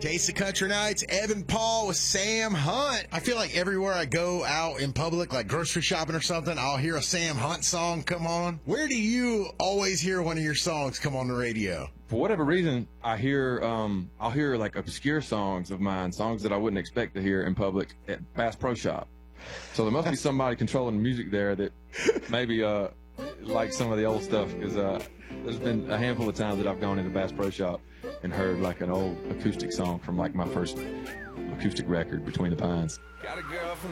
Taste of Country Nights, Evan Paul with Sam Hunt. I feel like everywhere I go out in public, like grocery shopping or something, I'll hear a Sam Hunt song come on. Where do you always hear one of your songs come on the radio? For whatever reason, I'll hear like obscure songs of mine, songs that I wouldn't expect to hear in public at Bass Pro Shop. So there must be somebody controlling the music there that maybe like some of the old stuff, because there's been a handful of times that I've gone into Bass Pro Shop and heard like an old acoustic song from like my first acoustic record, Between the Pines. Got a girl from